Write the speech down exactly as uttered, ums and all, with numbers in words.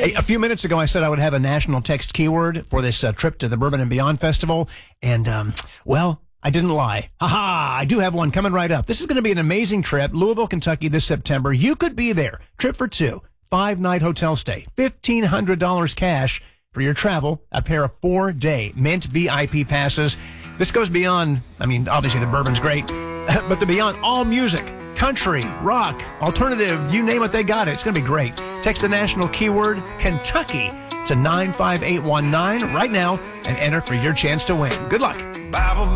Hey, a few minutes ago, I said I would have a national text keyword for this uh, trip to the Bourbon and Beyond Festival. And, um, well, I didn't lie. Ha-ha! I do have one coming right up. This is going to be an amazing trip. Louisville, Kentucky this September. You could be there. Trip for two. Five-night hotel stay. fifteen hundred dollars cash for your travel. A pair of four-day Mint V I P passes. This goes beyond, I mean, obviously the bourbon's great, but to beyond all music. Country, rock, alternative, you name it, they got it. It's going to be great. Text the national keyword Kentucky to nine five eight one nine right now and enter for your chance to win. Good luck.